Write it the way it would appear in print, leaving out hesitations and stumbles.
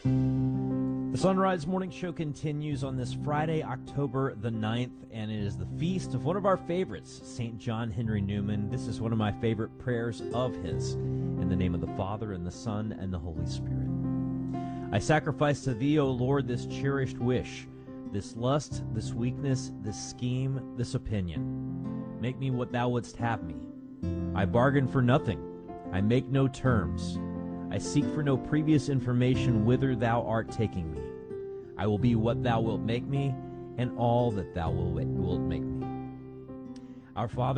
The Sunrise Morning Show continues on this Friday, October the 9th, and it is the feast of one of our favorites, St. John Henry Newman. This is one of my favorite prayers of his. In the name of the Father, and the Son, and the Holy Spirit. I sacrifice to thee, O Lord, this cherished wish, this lust, this weakness, this scheme, this opinion. Make me what thou wouldst have me. I bargain for nothing. I make no terms. I seek for no previous information whither thou art taking me. I will be what thou wilt make me, and all that thou wilt make me. Our Father,